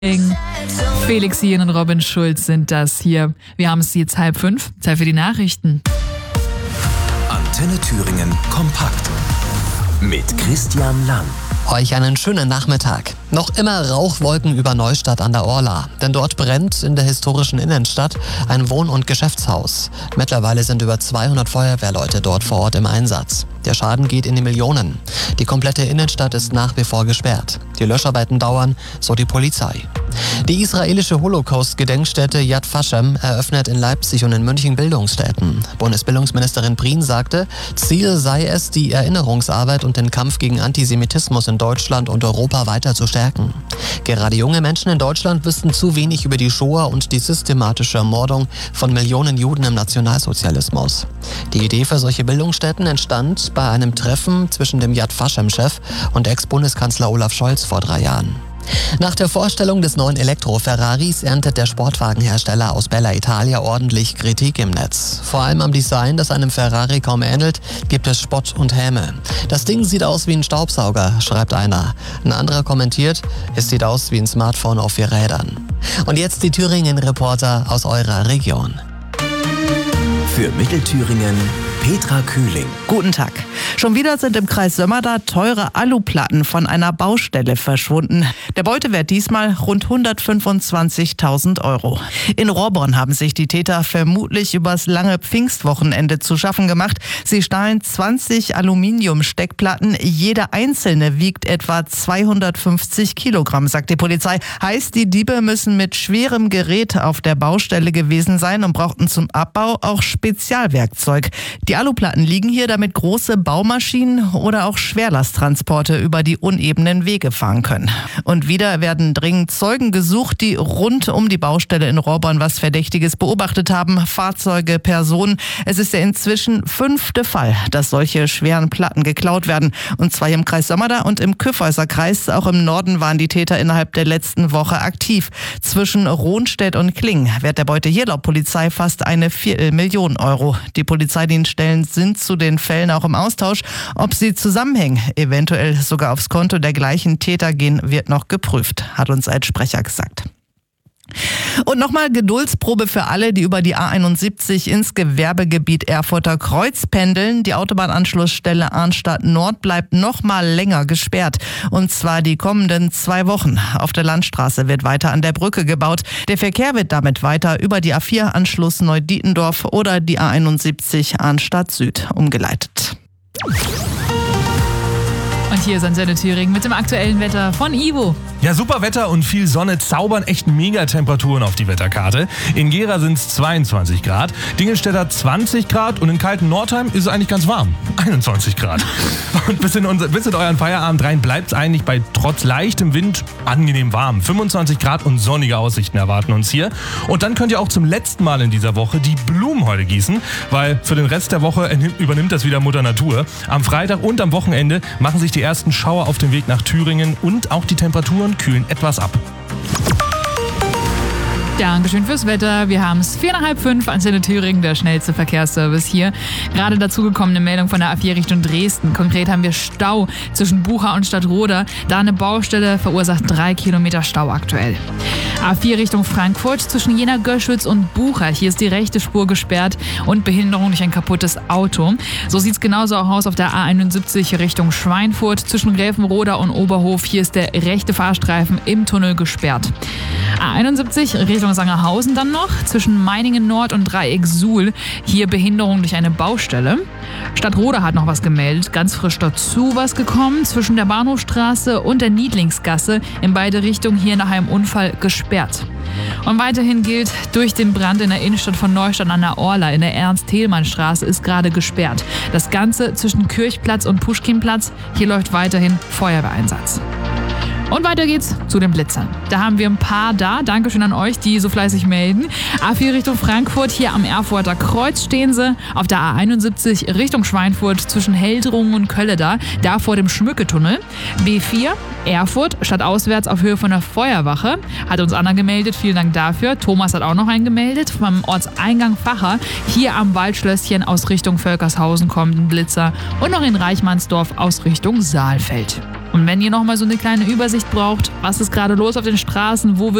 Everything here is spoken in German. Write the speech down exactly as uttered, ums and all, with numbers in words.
Felix Jen und Robin Schulz sind das hier. Wir haben es jetzt halb fünf. Zeit für die Nachrichten. Antenne Thüringen kompakt mit Christian Lang. Euch einen schönen Nachmittag. Noch immer Rauchwolken über Neustadt an der Orla, denn dort brennt in der historischen Innenstadt ein Wohn- und Geschäftshaus. Mittlerweile sind über zweihundert Feuerwehrleute dort vor Ort im Einsatz. Der Schaden geht in die Millionen. Die komplette Innenstadt ist nach wie vor gesperrt. Die Löscharbeiten dauern, so die Polizei. Die israelische Holocaust-Gedenkstätte Yad Vashem eröffnet in Leipzig und in München Bildungsstätten. Bundesbildungsministerin Prien sagte, Ziel sei es, die Erinnerungsarbeit und den Kampf gegen Antisemitismus in Deutschland und Europa weiter zu stärken. Gerade junge Menschen in Deutschland wüssten zu wenig über die Shoah und die systematische Ermordung von Millionen Juden im Nationalsozialismus. Die Idee für solche Bildungsstätten entstand bei einem Treffen zwischen dem Yad Vashem-Chef und Ex-Bundeskanzler Olaf Scholz vor drei Jahren. Nach der Vorstellung des neuen Elektro-Ferraris erntet der Sportwagenhersteller aus Bella Italia ordentlich Kritik im Netz. Vor allem am Design, das einem Ferrari kaum ähnelt, gibt es Spott und Häme. Das Ding sieht aus wie ein Staubsauger, schreibt einer. Ein anderer kommentiert, es sieht aus wie ein Smartphone auf vier Rädern. Und jetzt die Thüringen-Reporter aus eurer Region. Für Mittelthüringen Petra Kühling. Guten Tag. Schon wieder sind im Kreis Sömmerda teure Aluplatten von einer Baustelle verschwunden. Der Beutewert diesmal rund hundertfünfundzwanzigtausend Euro. In Rohrborn haben sich die Täter vermutlich übers lange Pfingstwochenende zu schaffen gemacht. Sie stahlen zwanzig Aluminiumsteckplatten. Jede einzelne wiegt etwa zweihundertfünfzig Kilogramm, sagt die Polizei. Heißt, die Diebe müssen mit schwerem Gerät auf der Baustelle gewesen sein und brauchten zum Abbau auch Spezialwerkzeug. Die Aluplatten liegen hier, damit große Baumaschinen oder auch Schwerlasttransporte über die unebenen Wege fahren können. Und wieder werden dringend Zeugen gesucht, die rund um die Baustelle in Rohrborn was Verdächtiges beobachtet haben. Fahrzeuge, Personen. Es ist der inzwischen fünfte Fall, dass solche schweren Platten geklaut werden. Und zwar im Kreis Sömmerda und im Kyffhäuser Kreis. Auch im Norden waren die Täter innerhalb der letzten Woche aktiv. Zwischen Rohnstedt und Klingen wert der Beute hier laut Polizei fast eine Viertelmillion Euro. Die Polizeidienststellen sind zu den Fällen auch im Austausch. Ob sie zusammenhängen, eventuell sogar aufs Konto der gleichen Täter gehen, wird noch geprüft, hat uns ein Sprecher gesagt. Und nochmal Geduldsprobe für alle, die über die A einundsiebzig ins Gewerbegebiet Erfurter Kreuz pendeln. Die Autobahnanschlussstelle Arnstadt Nord bleibt nochmal länger gesperrt. Und zwar die kommenden zwei Wochen. Auf der Landstraße wird weiter an der Brücke gebaut. Der Verkehr wird damit weiter über die A vier Anschluss Neudietendorf oder die A einundsiebzig Arnstadt Süd umgeleitet. Und hier ist Antenne Thüringen mit dem aktuellen Wetter von Ivo. Ja, super Wetter und viel Sonne zaubern echt Megatemperaturen auf die Wetterkarte. In Gera sind es zweiundzwanzig Grad, Dingelstädter zwanzig Grad und in kalten Nordheim ist es eigentlich ganz warm, einundzwanzig Grad. Und bis in, unser, bis in euren Feierabend rein bleibt es eigentlich bei trotz leichtem Wind angenehm warm. fünfundzwanzig Grad und sonnige Aussichten erwarten uns hier. Und dann könnt ihr auch zum letzten Mal in dieser Woche die Blumen heute gießen, weil für den Rest der Woche übernimmt das wieder Mutter Natur. Am Freitag und am Wochenende machen sich die ersten Schauer auf dem Weg nach Thüringen und auch die Temperaturen kühlen etwas ab. Dankeschön fürs Wetter. Wir haben es vier nach halb fünf, Antenne Thüringen, der schnellste Verkehrsservice hier. Gerade dazugekommene Meldung von der A vier Richtung Dresden. Konkret haben wir Stau zwischen Bucha und Stadtroda. Da eine Baustelle verursacht drei Kilometer Stau aktuell. A vier Richtung Frankfurt zwischen Jena-Göschwitz und Bucha. Hier ist die rechte Spur gesperrt und Behinderung durch ein kaputtes Auto. So sieht es genauso auch aus auf der A einundsiebzig Richtung Schweinfurt zwischen Gräfenroda und Oberhof. Hier ist der rechte Fahrstreifen im Tunnel gesperrt. A einundsiebzig Richtung Sangerhausen dann noch zwischen Meiningen Nord und Dreieck Suhl. Hier Behinderung durch eine Baustelle. Stadtroda hat noch was gemeldet. Ganz frisch dazu was gekommen. Zwischen der Bahnhofstraße und der Niedlingsgasse in beide Richtungen hier nach einem Unfall gesperrt. Und weiterhin gilt, durch den Brand in der Innenstadt von Neustadt an der Orla in der Ernst-Thälmann-Straße ist gerade gesperrt. Das Ganze zwischen Kirchplatz und Puschkinplatz. Hier läuft weiterhin Feuerwehreinsatz. Und weiter geht's zu den Blitzern. Da haben wir ein paar da. Dankeschön an euch, die so fleißig melden. A vier Richtung Frankfurt, hier am Erfurter Kreuz stehen sie. Auf der A einundsiebzig Richtung Schweinfurt zwischen Heldrungen und Kölleda, da vor dem Schmücketunnel. B vier, Erfurt, stadtauswärts auf Höhe von der Feuerwache. Hat uns Anna gemeldet, vielen Dank dafür. Thomas hat auch noch einen gemeldet. Vom Ortseingang Facher, hier am Waldschlösschen aus Richtung Völkershausen kommt ein Blitzer. Und noch in Reichmannsdorf aus Richtung Saalfeld. Und wenn ihr nochmal so eine kleine Übersicht braucht, was ist gerade los auf den Straßen, wo